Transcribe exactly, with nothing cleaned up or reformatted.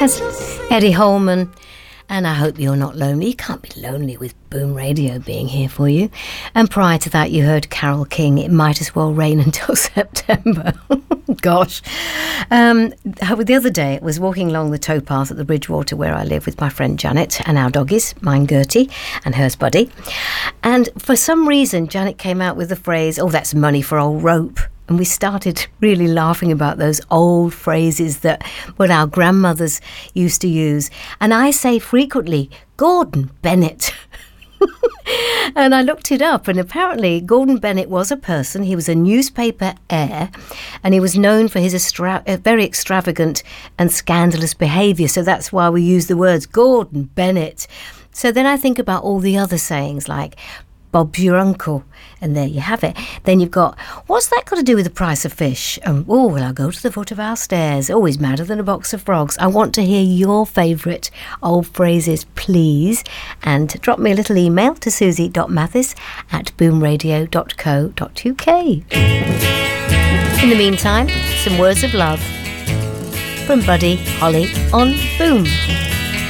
That's Eddie Holman. And I hope you're not lonely. You can't be lonely with Boom Radio being here for you. And prior to that, you heard Carole King, It Might As Well Rain Until September. Gosh. Um, the other day, I was walking along the towpath at the Bridgewater where I live with my friend Janet and our doggies, mine Gertie and hers Buddy. And for some reason, Janet came out with the phrase, oh, that's money for old rope. And we started really laughing about those old phrases that what our grandmothers used to use. And I say frequently, Gordon Bennett. And I looked it up, and apparently Gordon Bennett was a person. He was a newspaper heir, and he was known for his extra- very extravagant and scandalous behaviour. So that's why we use the words Gordon Bennett. So then I think about all the other sayings like Bob's your uncle, and there you have it. Then you've got, what's that got to do with the price of fish? Um, oh, well, I'll go to the foot of our stairs. Always madder than a box of frogs. I want to hear your favourite old phrases, please. And drop me a little email to susie dot mathis at boomradio dot co dot uk. In the meantime, some words of love from Buddy Holly on Boom.